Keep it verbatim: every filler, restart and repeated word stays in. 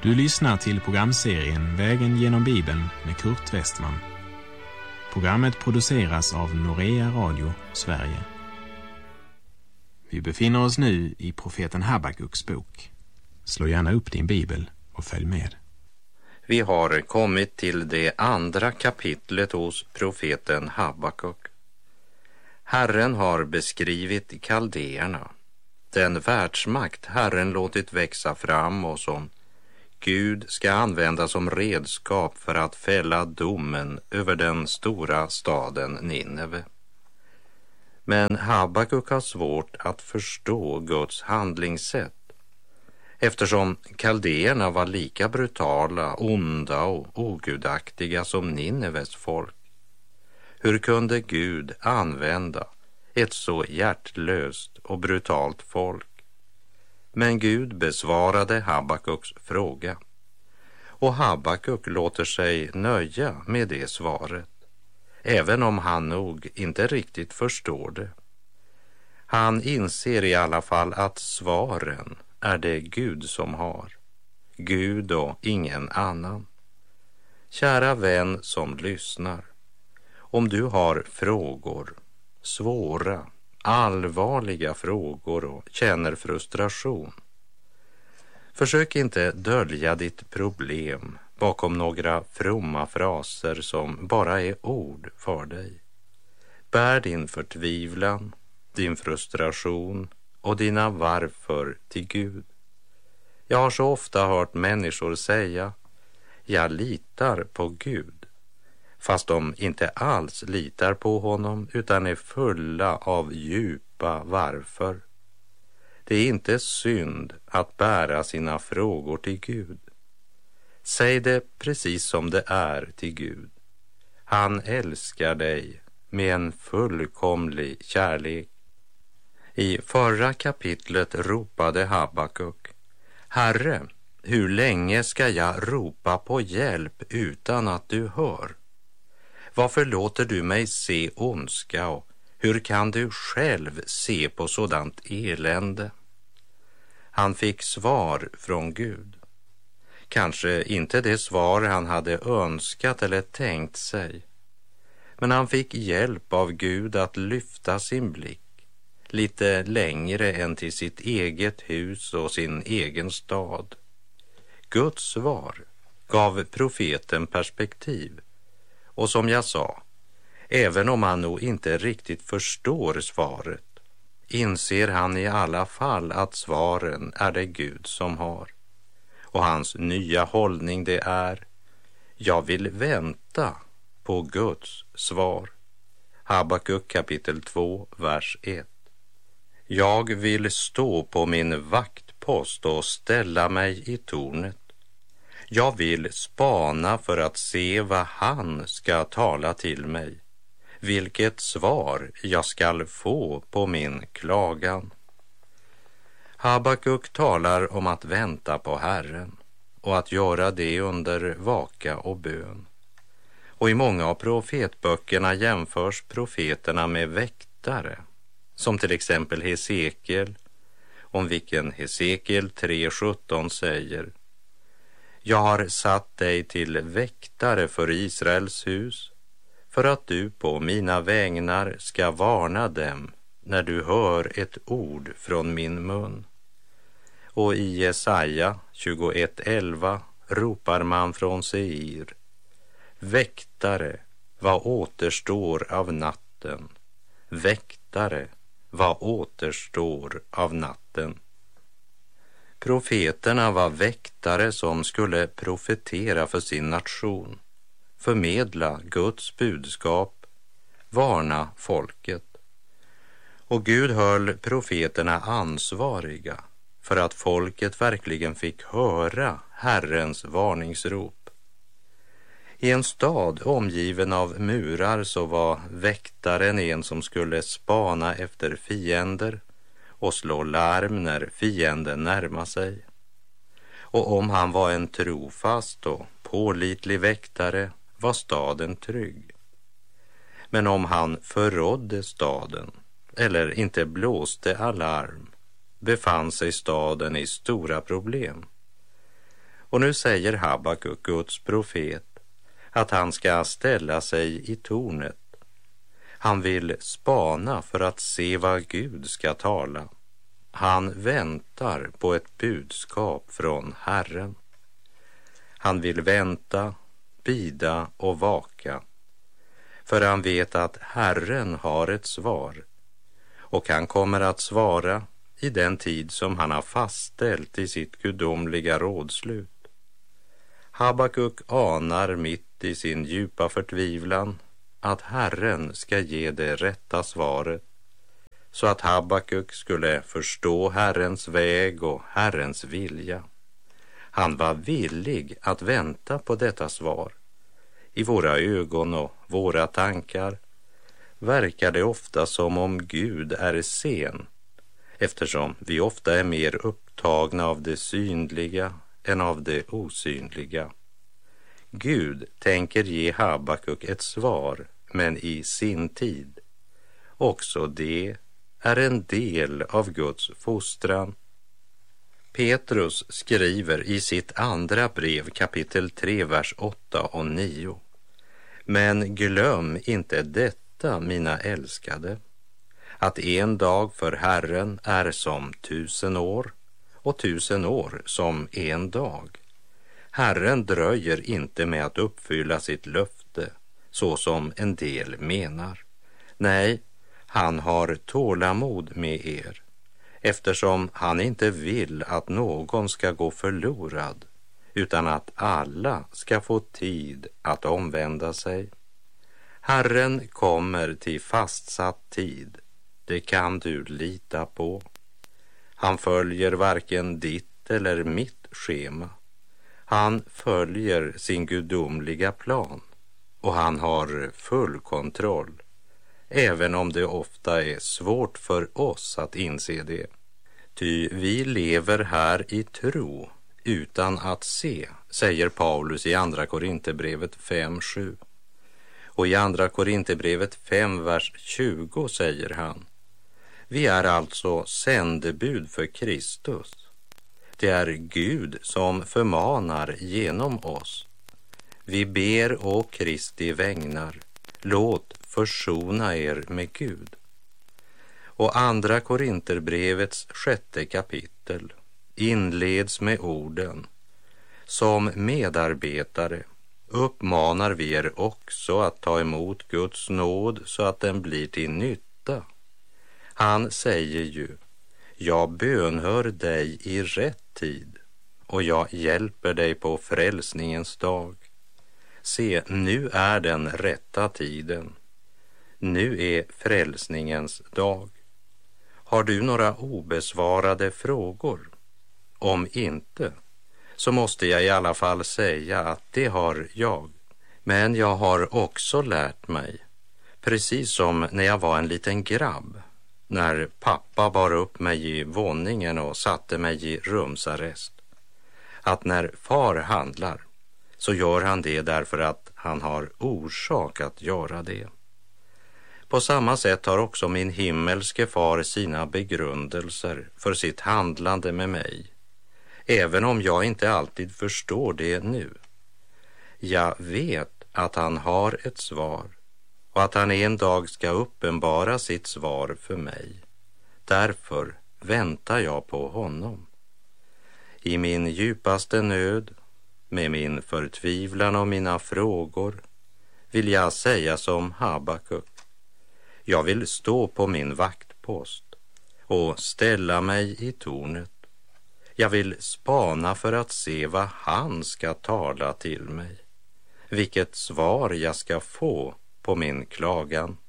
Du lyssnar till programserien Vägen genom Bibeln med Kurt Westman. Programmet produceras av Norea Radio, Sverige. Vi befinner oss nu i profeten Habakuks bok. Slå gärna upp din bibel och följ med. Vi har kommit till det andra kapitlet hos profeten Habakuk. Herren har beskrivit kaldéerna, den världsmakt Herren låtit växa fram och som Gud ska använda som redskap för att fälla domen över den stora staden Nineve. Men Habakuk har svårt att förstå Guds handlingssätt, eftersom kaldéerna var lika brutala, onda och ogudaktiga som Nineves folk. Hur kunde Gud använda ett så hjärtlöst och brutalt folk? Men Gud besvarade Habakuks fråga, och Habakuk låter sig nöja med det svaret, även om han nog inte riktigt förstår det. Han inser i alla fall att svaren är det Gud som har, Gud och ingen annan. Kära vän som lyssnar, om du har frågor, svåra, allvarliga frågor och känner frustration, försök inte dölja ditt problem bakom några fromma fraser som bara är ord för dig. Bär din förtvivlan, din frustration och dina varför till Gud. Jag har så ofta hört människor säga, jag litar på Gud, fast de inte alls litar på honom utan är fulla av djupa varför. Det är inte synd att bära sina frågor till Gud. Säg det precis som det är till Gud. Han älskar dig med en fullkomlig kärlek. I förra kapitlet ropade Habakuk, Herre, hur länge ska jag ropa på hjälp utan att du hör? Varför låter du mig se ondska och hur kan du själv se på sådant elände? Han fick svar från Gud. Kanske inte det svar han hade önskat eller tänkt sig. Men han fick hjälp av Gud att lyfta sin blick lite längre än till sitt eget hus och sin egen stad. Guds svar gav profeten perspektiv. Och som jag sa, även om han nog inte riktigt förstår svaret, inser han i alla fall att svaren är det Gud som har. Och hans nya hållning det är, jag vill vänta på Guds svar. Habakuk kapitel två, vers ett. Jag vill stå på min vaktpost och ställa mig i tornet. Jag vill spana för att se vad han ska tala till mig, vilket svar jag skall få på min klagan. Habakuk talar om att vänta på Herren och att göra det under vaka och bön. Och i många av profetböckerna jämförs profeterna med väktare, som till exempel Hesekiel, om vilken Hesekiel tre sjutton säger, jag har satt dig till väktare för Israels hus, för att du på mina vägnar ska varna dem när du hör ett ord från min mun. Och i Jesaja tjugoett elva ropar man från Seir, väktare, vad återstår av natten? Väktare, vad återstår av natten? Profeterna var väktare som skulle profetera för sin nation, förmedla Guds budskap, varna folket. Och Gud höll profeterna ansvariga för att folket verkligen fick höra Herrens varningsrop. I en stad omgiven av murar så var väktaren en som skulle spana efter fiender och slå larm när fienden närmar sig. Och om han var en trofast och pålitlig väktare var staden trygg. Men om han förrådde staden eller inte blåste alarm befann sig staden i stora problem. Och nu säger Habakuk, Guds profet, att han ska ställa sig i tornet. Han vill spana för att se vad Gud ska tala. Han väntar på ett budskap från Herren. Han vill vänta, bida och vaka. För han vet att Herren har ett svar. Och han kommer att svara i den tid som han har fastställt i sitt gudomliga rådslut. Habakuk anar mitt i sin djupa förtvivlan att Herren ska ge det rätta svaret, så att Habakuk skulle förstå Herrens väg och Herrens vilja. Han var villig att vänta på detta svar. I våra ögon och våra tankar verkar det ofta som om Gud är sen, eftersom vi ofta är mer upptagna av det synliga än av det osynliga. Gud tänker ge Habakuk ett svar, men i sin tid. Också det är en del av Guds fostran. Petrus skriver i sitt andra brev, kapitel tre, vers åtta och nio. Men glöm inte detta, mina älskade, att en dag för Herren är som tusen år och tusen år som en dag. Herren dröjer inte med att uppfylla sitt löfte, så som en del menar. Nej, han har tålamod med er, eftersom han inte vill att någon ska gå förlorad, utan att alla ska få tid att omvända sig. Herren kommer till fastsatt tid, det kan du lita på. Han följer varken ditt eller mitt schema. Han följer sin gudomliga plan och han har full kontroll, även om det ofta är svårt för oss att inse det. Ty vi lever här i tro utan att se, säger Paulus i andra Korinthierbrevet fem sju. Och i andra Korinthierbrevet fem, vers tjugo säger han: vi är alltså sändebud för Kristus. Det är Gud som förmanar genom oss. Vi ber å Kristi vägnar, låt försona er med Gud. Och andra Korinthierbrevets sjätte kapitel inleds med orden: som medarbetare uppmanar vi er också att ta emot Guds nåd så att den blir till nytta. Han säger ju: jag bönhör dig i rätt tid och jag hjälper dig på frälsningens dag. Se, nu är den rätta tiden. Nu är frälsningens dag. Har du några obesvarade frågor? Om inte, så måste jag i alla fall säga att det har jag. Men jag har också lärt mig, precis som när jag var en liten grabb, när pappa bar upp mig i våningen och satte mig i rumsarrest, att när far handlar så gör han det därför att han har orsak att göra det. På samma sätt har också min himmelske far sina begrundelser för sitt handlande med mig, även om jag inte alltid förstår det nu. Jag vet att han har ett svar och att han en dag ska uppenbara sitt svar för mig. Därför väntar jag på honom. I min djupaste nöd, med min förtvivlan och mina frågor, vill jag säga som Habakuk: jag vill stå på min vaktpost och ställa mig i tornet. Jag vill spana för att se vad han ska tala till mig, vilket svar jag ska få på min klagan.